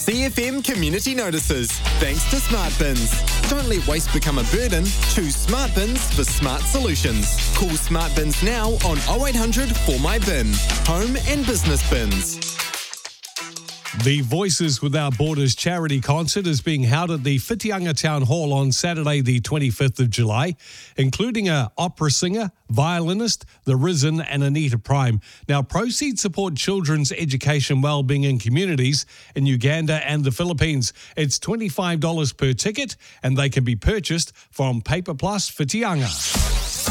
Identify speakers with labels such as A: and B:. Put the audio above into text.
A: CFM Community Notices. Thanks to Smart Bins. Don't let waste become a burden. Choose Smart Bins for smart solutions. Call Smart Bins now on 0800 For My Bin. Home and business bins.
B: The Voices Without Borders charity concert is being held at the Whitianga Town Hall on Saturday, the 25th of July, including an opera singer, violinist, The Risen and Anita Prime. Now, proceeds support children's education, wellbeing and communities in Uganda and the Philippines. It's $25 per ticket and they can be purchased from Paper Plus Whitianga.